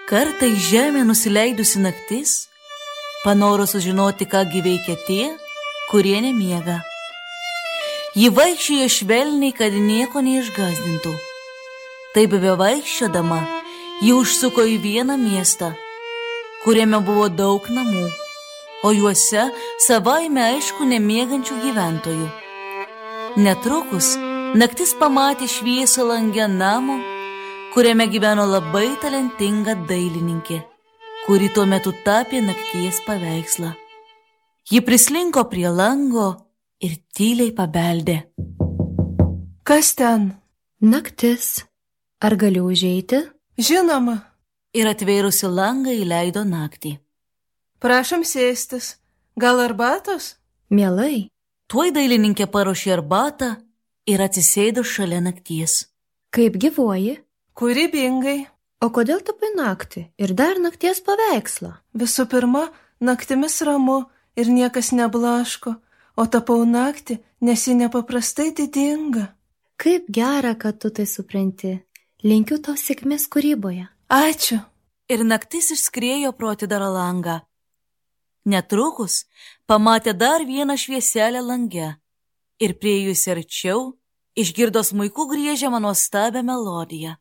Kartą į žemę nusileidusi naktis, panoro sužinoti, ką veikia tie, kurie nemiega. Ji vaikščiojo švelniai, kad nieko neišgazdintų. Taip bevaikščiodama, ji užsuko į vieną miestą, kuriame buvo daug namų, o juose savaime aišku nemiegančių gyventojų. Netrukus naktis pamatė šviesą lange namo, kuriame gyveno labai talentinga dailininkė, kuri tuo metu tapė nakties paveikslą. Ji prislinko prie lango ir tyliai pabeldė. Kas ten? Naktis. Ar galiu užeiti? Žinoma. Ir atvėrusi langą įleido naktį. Prašom sėstis. Gal arbatos? Mielai. Tuoj dailininkė paruošė arbatą ir atsisėdo šalia nakties. Kaip gyvuoji? Kūrybingai. O kodėl tapai naktį ir dar nakties paveikslą? Visų pirma, naktimis ramu ir niekas neblaško, o tapau naktį, nes ji nepaprastai didinga. Kaip gera, kad tu tai supranti. Linkiu tau sėkmės kūryboje. Ačiū. Ir naktis išskriejo pro atidarą langą. Netrukus pamatė dar vieną švieselę lange ir priėjusi arčiau išgirdo smuiku griežiamą nuostabią melodiją.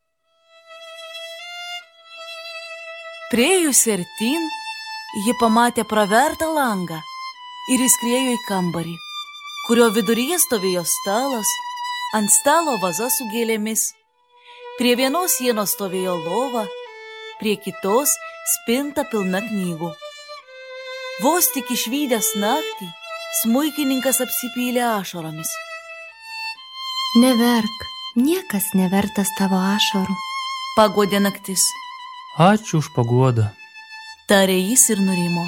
Priėjusi artyn, ji pamatė pravertą langą ir įskriejo į kambarį, kurio viduryje stovėjo stalas, ant stalo vaza su gėlėmis, prie vienos sienos stovėjo lova, prie kitos spinta pilna knygų. Vos tik išvydęs naktį, smuikininkas apsipylė ašaromis. Neverk, niekas nevertas tavo ašarų. Paguodė naktis. Ačiū už paguodą. Tarė jis ir nurimo.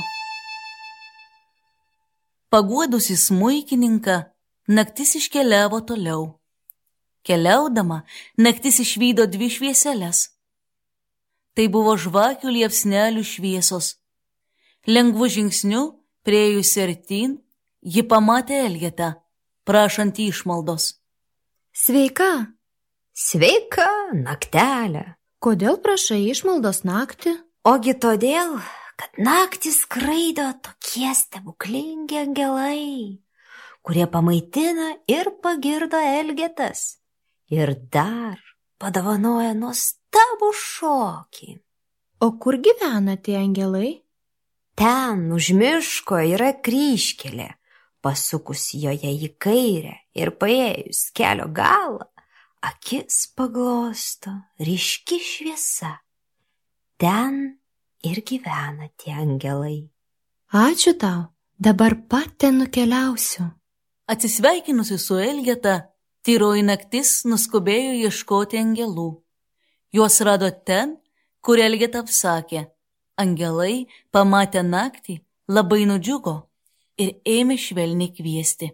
Paguodusi smuikininką, naktis iškeliavo toliau. Keliaudama, naktis išvydo dvi švieseles. Tai buvo žvakių liepsnelių šviesos. Lengvu žingsniu, priėjusi artyn, ji pamatė Elgetą, prašantį išmaldos. Sveika. Sveika, naktelė. Kodėl prašai išmaldos naktį? Ogi todėl, kad naktį skraido tokie stebuklingi angelai, kurie pamaitina ir pagirdo Elgetas. Ir dar padovanoja nuostabų šokį. O kur gyvena tie angelai? Ten už miško yra kryžkelė, pasukus joje į kairę ir paėjus kelio galą, akis paglosto ryški šviesa. Ten ir gyvena tie angelai. Ačiū tau, dabar pat ten nukeliausiu. Atsisveikinusi su Elgeta, tyroji naktis nuskubėjo ieškoti angelų. Juos rado ten, kur Elgeta apsakė. Angelai, pamatę naktį, labai nudžiugo ir ėmė švelniai kviesti.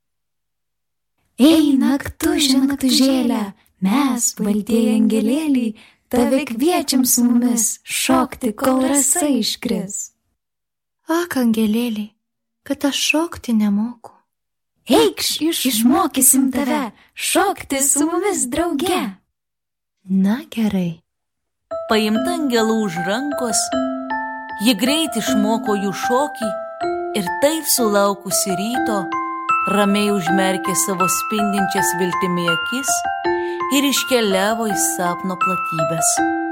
Ei, naktužė, naktužėlė, mes, baltieji angelėliai, tave kviečiam su mumis šokti, kol rasa iškris. Ak, angelėliai, kad aš šokti nemoku. Eikš, išmokysim tave šokti su mumis drauge. Na gerai. Paimta angelų už rankos, ji greit išmoko jų šokį ir taip sulaukusi ryto, ramiai užmerkė savo spindinčias viltimi akis ir iškeliavo į sapno platybes.